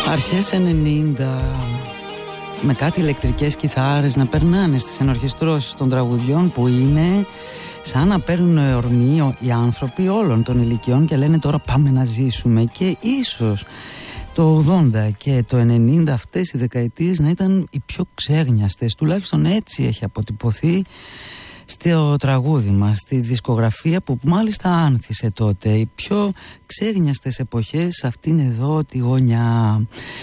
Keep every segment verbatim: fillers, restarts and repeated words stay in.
Αρχές ενενήντα, με κάτι ηλεκτρικές κιθάρες να περνάνε στις ενορχιστρώσεις των τραγουδιών, που είναι σαν να παίρνουν ορμή οι άνθρωποι όλων των ηλικιών και λένε τώρα πάμε να ζήσουμε. Και ίσως το ογδόντα και το ενενήντα, αυτές οι δεκαετίες, να ήταν οι πιο ξέγνιαστες, τουλάχιστον έτσι έχει αποτυπωθεί στο τραγούδι μας, στη δισκογραφία που μάλιστα άνθησε τότε. Οι πιο ξέγνιαστες εποχές σε αυτήν εδώ τη γωνιά.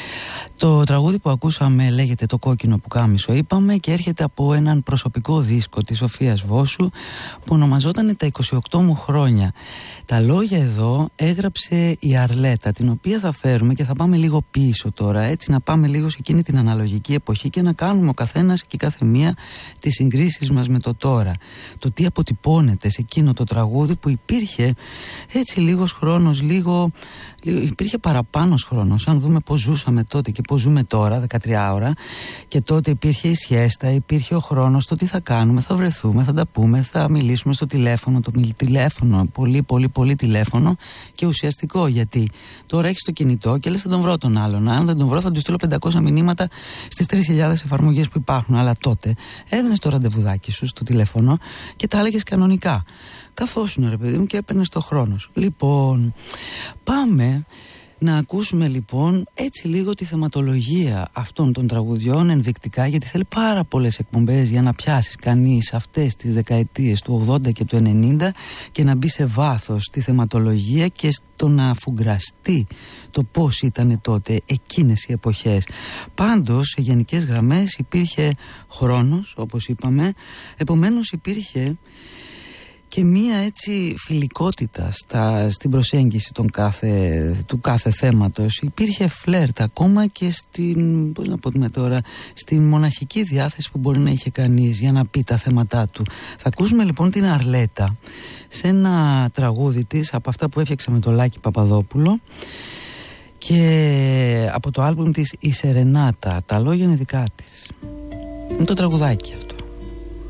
Το τραγούδι που ακούσαμε λέγεται «Το κόκκινο πουκάμισο», είπαμε, και έρχεται από έναν προσωπικό δίσκο της Σοφίας Βόσου που ονομαζόταν «Τα είκοσι οκτώ μου χρόνια». Τα λόγια εδώ έγραψε η Αρλέτα, την οποία θα φέρουμε και θα πάμε λίγο πίσω τώρα, έτσι, να πάμε λίγο σε εκείνη την αναλογική εποχή και να κάνουμε ο καθένας και κάθε μία τις συγκρίσεις μας με το τώρα. Το τι αποτυπώνεται σε εκείνο το τραγούδι που υπήρχε έτσι λίγος χρόνος, λίγο, λίγο υπήρχε παραπάνος χρόνος. Αν δούμε πώς ζούσαμε τότε και πώς ζούμε τώρα, δεκατρία ώρα, και τότε υπήρχε η σιέστα, υπήρχε ο χρόνος, το τι θα κάνουμε, θα βρεθούμε, θα τα πούμε, θα μιλήσουμε στο τηλέφωνο, το τηλέφωνο, πολύ πολύ πολύ τηλέφωνο και ουσιαστικό, γιατί τώρα έχεις το κινητό και λες θα τον βρω τον άλλον. Αν δεν τον βρω θα του στείλω πεντακόσια μηνύματα στις τρεις χιλιάδες εφαρμογές που υπάρχουν. Αλλά τότε έδινες το ραντεβουδάκι σου στο τηλέφωνο και τα έλεγες κανονικά. Καθόσουν, ρε παιδί μου, και έπαιρνες το χρόνο σου. Λοιπόν, πάμε να ακούσουμε λοιπόν έτσι λίγο τη θεματολογία αυτών των τραγουδιών ενδεικτικά, γιατί θέλει πάρα πολλές εκπομπές για να πιάσεις κανείς αυτές τις δεκαετίες του ογδόντα και του ενενήντα και να μπει σε βάθος στη θεματολογία και στο να αφουγκραστεί το πώς ήταν τότε εκείνες οι εποχές. Πάντως σε γενικές γραμμές υπήρχε χρόνος, όπως είπαμε, επομένως υπήρχε και μία έτσι φιλικότητα στα, στην προσέγγιση των κάθε, του κάθε θέματος. Υπήρχε φλερτ ακόμα και στην, πώς να πούμε τώρα, στην μοναχική διάθεση που μπορεί να είχε κανείς για να πει τα θέματά του. Θα ακούσουμε λοιπόν την Αρλέτα σε ένα τραγούδι της από αυτά που έφτιαξε με το Λάκη Παπαδόπουλο και από το άλμπουμ της «Η Σερενάτα». Τα λόγια είναι δικά της. Είναι το τραγουδάκι αυτό.